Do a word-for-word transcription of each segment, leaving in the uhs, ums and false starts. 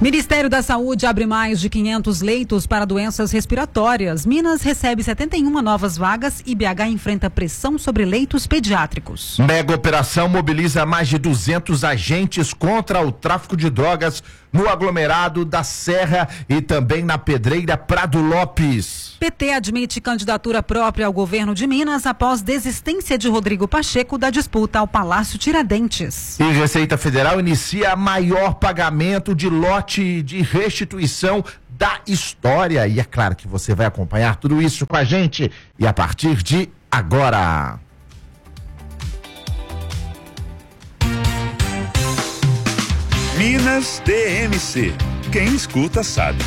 Ministério da Saúde abre mais de quinhentos leitos para doenças respiratórias. Minas recebe setenta e uma novas vagas e B H enfrenta pressão sobre leitos pediátricos. Mega operação mobiliza mais de duzentos agentes contra o tráfico de drogas no aglomerado da Serra e também na Pedreira Prado Lopes. P T admite candidatura própria ao governo de Minas após desistência de Rodrigo Pacheco da disputa ao Palácio Tiradentes. E Receita Federal inicia maior pagamento de lote de restituição da história. E é claro que você vai acompanhar tudo isso com a gente. E a partir de agora. Minas D M C. Quem escuta sabe.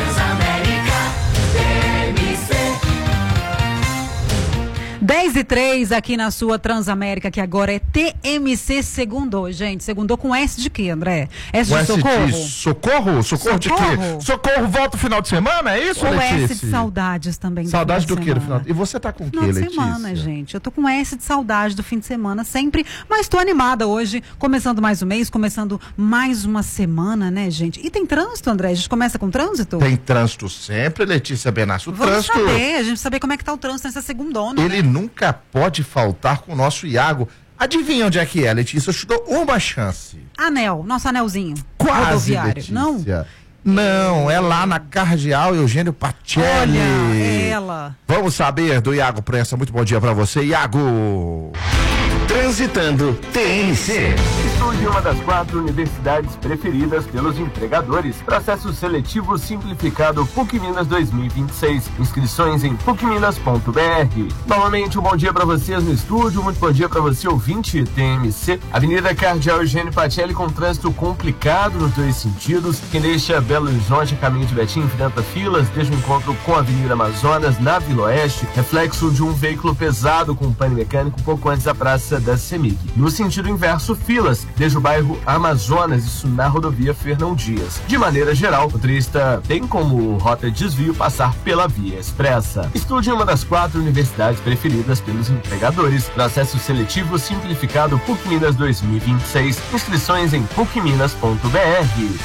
dez e três aqui na sua Transamérica, que agora é T M C Segundou, gente. Segundou com S de quê, André? S de S socorro? De socorro? Socorro de quê? Socorro volta o final de semana, é isso, Ou Letícia? S de saudades também. Saudade do que no final? E você tá com o que, Letícia? Final de semana, gente. Eu tô com S de saudade do fim de semana sempre, mas tô animada hoje, começando mais um mês, começando mais uma semana, né, gente? E tem trânsito, André? A gente começa com trânsito? Tem trânsito sempre, Letícia Benassi. O Vamos trânsito... saber, a gente saber como é que tá o trânsito nessa segundona, Ele né? nunca pode faltar com o nosso Iago. Adivinha onde é que é, Letícia? Eu te dou uma chance. Anel, nosso anelzinho. Quase, rodoviário. Letícia. Não? Não, é lá na Cardeal Eugênio Pacelli. Olha, é ela. Vamos saber do Iago Prensa. Muito bom dia pra você, Iago. Transitando T M C. Estude uma das quatro universidades preferidas pelos empregadores. Processo seletivo simplificado P U C Minas dois mil e vinte e seis. Inscrições em puc minas ponto b r. Novamente um bom dia para vocês no estúdio, muito bom dia para você ouvinte T M C. Avenida Cardeal Eugênio Pacelli com trânsito complicado nos dois sentidos. Quem deixa Belo Horizonte a caminho de Betim enfrenta filas desde o encontro com a Avenida Amazonas na Vila Oeste. Reflexo de um veículo pesado com pane mecânico pouco antes da praça da CEMIG. No sentido inverso, filas desde o bairro Amazonas, isso na rodovia Fernão Dias. De maneira geral, o motorista tem como rota de desvio passar pela via expressa. Estude uma das quatro universidades preferidas pelos empregadores. Processo seletivo simplificado P U C Minas dois mil e vinte e seis. Inscrições em puc minas ponto b r.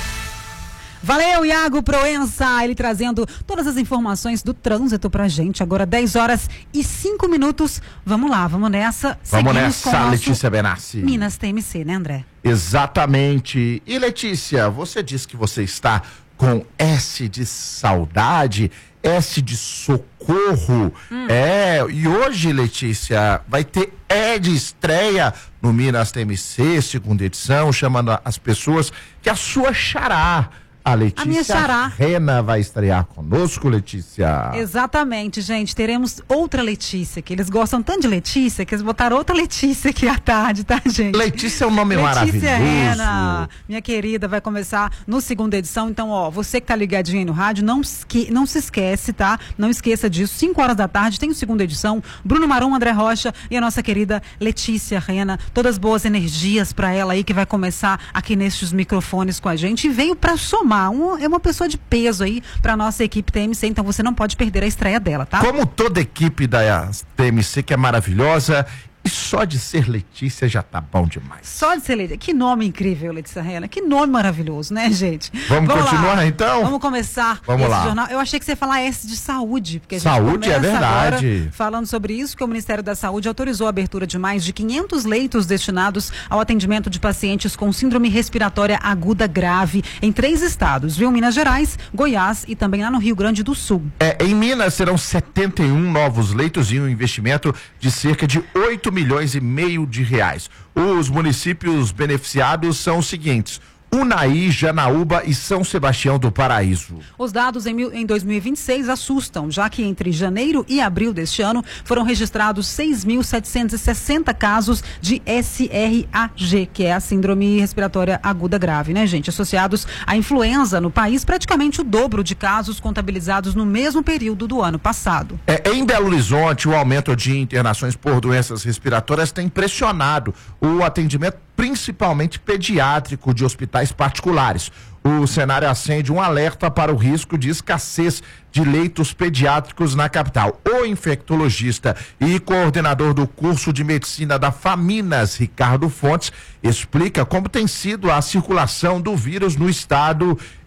Valeu, Iago Proença, ele trazendo todas as informações do trânsito pra gente. Agora dez horas e cinco minutos. Vamos lá, vamos nessa. Vamos nessa, Letícia Benassi. Minas T M C, né, André? Exatamente. E Letícia, você disse que você está com S de saudade, S de socorro. Hum. É, e hoje, Letícia, vai ter E de estreia no Minas T M C, segunda edição, chamando as pessoas que a sua xará. A Letícia a minha xará. Rena vai estrear conosco, Letícia. Exatamente, gente. Teremos outra Letícia, que eles gostam tanto de Letícia, que eles botaram outra Letícia aqui à tarde, tá, gente? Letícia é um nome Letícia maravilhoso. Rena, minha querida, vai começar no segunda edição. Então, ó, você que tá ligadinho aí no rádio, não, esque, não se esquece, tá? Não esqueça disso. cinco horas da tarde tem o segunda edição. Bruno Marum, André Rocha e a nossa querida Letícia Rena. Todas boas energias pra ela aí, que vai começar aqui nestes microfones com a gente. E veio pra somar. Um, é uma pessoa de peso aí pra nossa equipe T M C, então você não pode perder a estreia dela, tá? Como toda equipe da T M C, que é maravilhosa, e só de ser Letícia já tá bom demais. Só de ser Letícia. Que nome incrível, Letícia Rena. Que nome maravilhoso, né, gente? Vamos, Vamos continuar, lá. então? Vamos começar Vamos esse lá. jornal. Eu achei que você ia falar S de saúde. Porque a gente saúde é verdade. Falando sobre isso, que o Ministério da Saúde autorizou a abertura de mais de quinhentos leitos destinados ao atendimento de pacientes com síndrome respiratória aguda grave em três estados, viu? Minas Gerais, Goiás e também lá no Rio Grande do Sul. É, em Minas serão setenta e um novos leitos e um investimento de cerca de oito milhões e meio de reais. Os municípios beneficiados são os seguintes: Unai, Janaúba e São Sebastião do Paraíso. Os dados em, mil, em dois mil e vinte e seis assustam, já que entre janeiro e abril deste ano foram registrados seis mil setecentos e sessenta casos de S R A G, que é a síndrome respiratória aguda grave, né, gente? Associados à influenza no país, praticamente o dobro de casos contabilizados no mesmo período do ano passado. É, em Belo Horizonte, o aumento de internações por doenças respiratórias tem pressionado o atendimento principalmente pediátrico de hospitais particulares. O cenário acende um alerta para o risco de escassez de leitos pediátricos na capital. O infectologista e coordenador do curso de medicina da Faminas, Ricardo Fontes, explica como tem sido a circulação do vírus no estado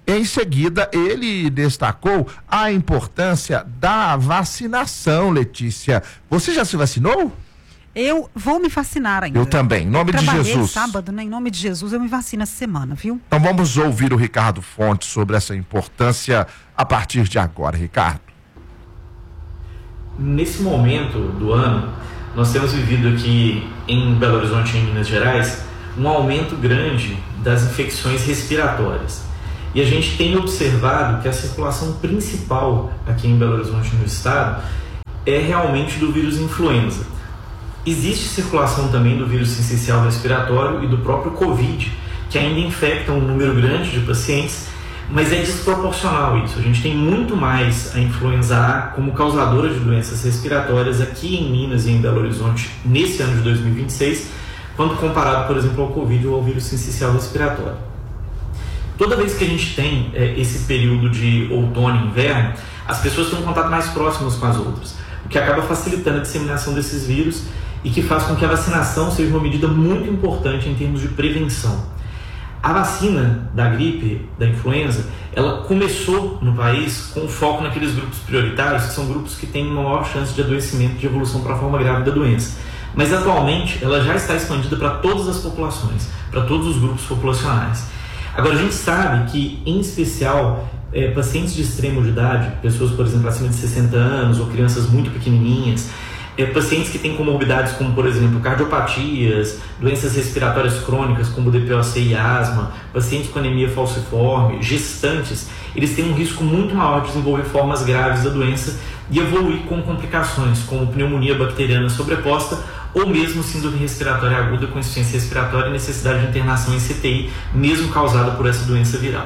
Em seguida, ele destacou a importância da vacinação, Letícia. Você já se vacinou? Eu vou me vacinar ainda. Eu também, em nome de Jesus. sábado, né? Em nome de Jesus, eu me vacino essa semana, viu? Então vamos ouvir o Ricardo Fontes sobre essa importância a partir de agora, Ricardo. Nesse momento do ano, nós temos vivido aqui em Belo Horizonte, em Minas Gerais, um aumento grande das infecções respiratórias. E a gente tem observado que a circulação principal aqui em Belo Horizonte, no estado, é realmente do vírus influenza. Existe circulação também do vírus sincicial respiratório e do próprio Covid, que ainda infectam um número grande de pacientes, mas é desproporcional isso. A gente tem muito mais a influenza A como causadora de doenças respiratórias aqui em Minas e em Belo Horizonte nesse ano de dois mil e vinte e seis, quando comparado, por exemplo, ao Covid ou ao vírus sincicial respiratório. Toda vez que a gente tem é, esse período de outono e inverno, as pessoas têm um contato mais próximo com as outras, o que acaba facilitando a disseminação desses vírus e que faz com que a vacinação seja uma medida muito importante em termos de prevenção. A vacina da gripe, da influenza, ela começou no país com foco naqueles grupos prioritários, que são grupos que têm maior chance de adoecimento, de evolução para a forma grave da doença. Mas atualmente ela já está expandida para todas as populações, para todos os grupos populacionais. Agora a gente sabe que, em especial, é, pacientes de extrema idade, pessoas, por exemplo, acima de sessenta anos ou crianças muito pequenininhas, É, pacientes que têm comorbidades como, por exemplo, cardiopatias, doenças respiratórias crônicas como D P O C e asma, pacientes com anemia falciforme, gestantes, eles têm um risco muito maior de desenvolver formas graves da doença e evoluir com complicações como pneumonia bacteriana sobreposta ou mesmo síndrome respiratória aguda com insuficiência respiratória e necessidade de internação em C T I, mesmo causada por essa doença viral.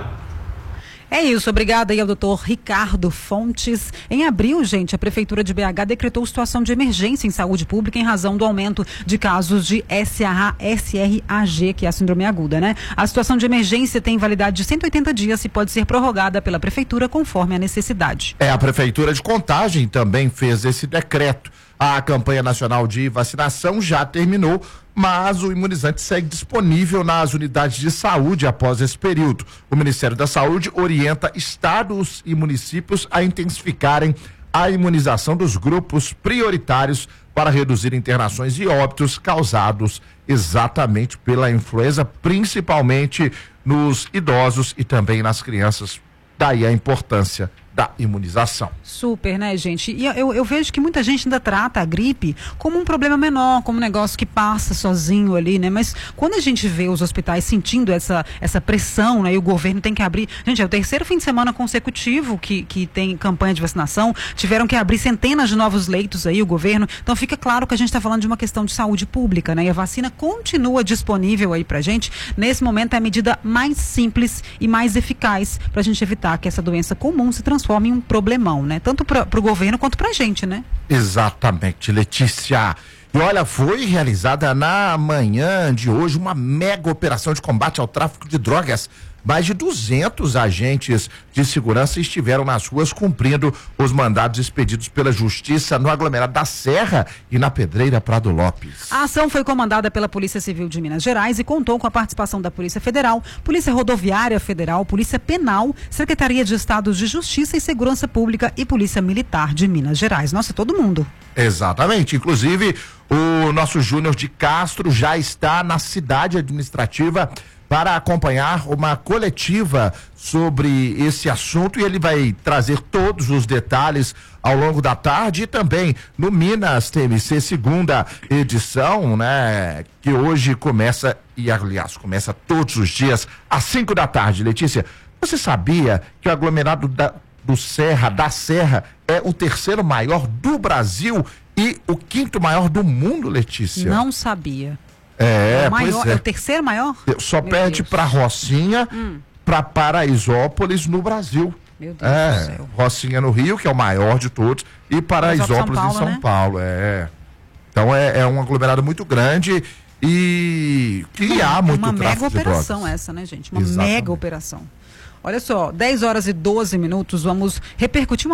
É isso, obrigada aí ao doutor Ricardo Fontes. Em abril, gente, a Prefeitura de B H decretou situação de emergência em saúde pública em razão do aumento de casos de S A R A G, que é a síndrome aguda, né? A situação de emergência tem validade de cento e oitenta dias e pode ser prorrogada pela Prefeitura conforme a necessidade. É, a Prefeitura de Contagem também fez esse decreto. A campanha nacional de vacinação já terminou, mas o imunizante segue disponível nas unidades de saúde após esse período. O Ministério da Saúde orienta estados e municípios a intensificarem a imunização dos grupos prioritários para reduzir internações e óbitos causados exatamente pela influenza, principalmente nos idosos e também nas crianças. Daí a importância da imunização. Super, né, gente? E eu, eu vejo que muita gente ainda trata a gripe como um problema menor, como um negócio que passa sozinho ali, né? Mas quando a gente vê os hospitais sentindo essa, essa pressão, né? E o governo tem que abrir... Gente, é o terceiro fim de semana consecutivo que, que tem campanha de vacinação, tiveram que abrir centenas de novos leitos aí, o governo. Então fica claro que a gente está falando de uma questão de saúde pública, né? E a vacina continua disponível aí pra gente. Nesse momento é a medida mais simples e mais eficaz pra gente evitar que essa doença comum se transforme transforma em um problemão, né? Tanto para o governo quanto para a gente, né? Exatamente, Letícia. E olha, foi realizada na manhã de hoje uma mega operação de combate ao tráfico de drogas. Mais de duzentos agentes de segurança estiveram nas ruas cumprindo os mandados expedidos pela Justiça no aglomerado da Serra e na Pedreira Prado Lopes. A ação foi comandada pela Polícia Civil de Minas Gerais e contou com a participação da Polícia Federal, Polícia Rodoviária Federal, Polícia Penal, Secretaria de Estado de Justiça e Segurança Pública e Polícia Militar de Minas Gerais. Nossa, todo mundo. Exatamente. Inclusive, o nosso Júnior de Castro já está na cidade administrativa para acompanhar uma coletiva sobre esse assunto e ele vai trazer todos os detalhes ao longo da tarde e também no Minas T M C segunda edição, né? Que hoje começa, e aliás, começa todos os dias às cinco da tarde. Letícia, você sabia que o aglomerado da, do Serra, da Serra, é o terceiro maior do Brasil e o quinto maior do mundo, Letícia? Não sabia. É, é, o maior, pois é. é o terceiro maior? Só Meu perde para Rocinha, hum. para Paraisópolis no Brasil. Meu Deus é, do céu. Rocinha no Rio, que é o maior de todos, e Paraisópolis São Paulo, em São né? Paulo. É. Então é, é um aglomerado muito grande e que é, há muito uma tráfico mega de operação drogas. essa, né, gente? Uma Exatamente. mega operação. Olha só, dez horas e doze minutos, vamos repercutir uma